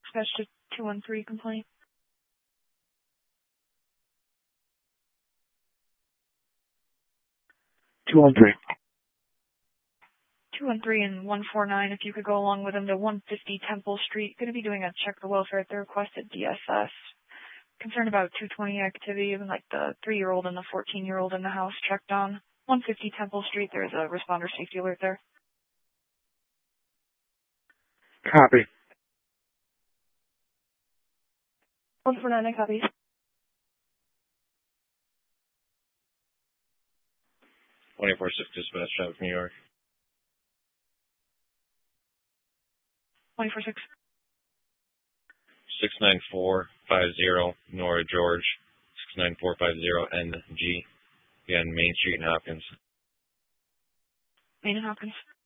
Dispatch to 213 complaint. 213. 213 and 149, if you could go along with them to 150 Temple Street. Going to be doing a check the welfare at the request at DSS. Concerned about 220 activity, even like the 3-year-old and the 14-year-old in the house checked on. 150 Temple Street, there's a responder safety alert there. Copy. 149, I copy. 24-6 dispatch, Traffic, New York. 24-6. 69450 Nora George. 69450 NG. Again, Main Street in Hopkins. Main and Hopkins.